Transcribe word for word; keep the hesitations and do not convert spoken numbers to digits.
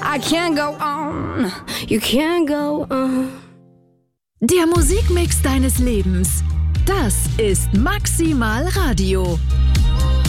I can't go on, you can't go on. Der Musikmix deines Lebens. Das ist Maximal Radio.